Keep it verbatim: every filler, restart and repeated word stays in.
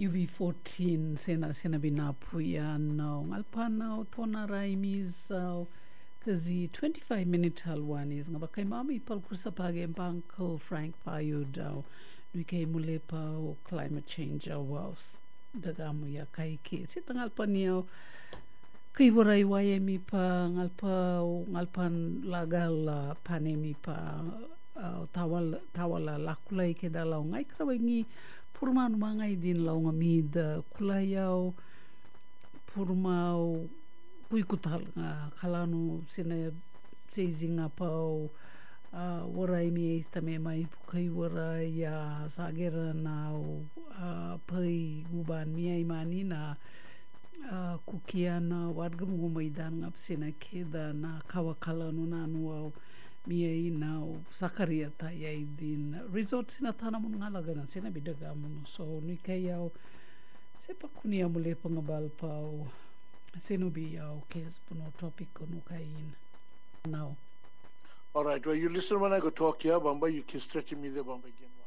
U B fourteen sena sena binapuya no ngalpana o tona raimis au kazi twenty-five minute halwanis ngabakai mami pal kusapage banko Frank Payudau nuke mulepa o climate change awas dagamu ya kaiki sita ngalpaniau kivorai waemi pa ngalpa ngalpan lagal panemi pa uh, tawal tawala lakulai ke dalau ngai krawangi purmanu mangai din lau ngamida kulayau purmau puikutal nga kalanu sina seizing apau uh, warai mi tame mai pukai warai ya sagera nau uh, pai guban miai mani na uh, kukiana warga mumaidan ngap sina keda na kawakalanu nanu au miai nau sakaria ta yai din resort sina tana mun ngalagana sina bidaga mun so ni kayau sepa kunia mule pangabal pau sinobi au kes puno topic kono kain now. All right, well you listen when I go talk here, Bamba, you can stretch me there, Bamba again.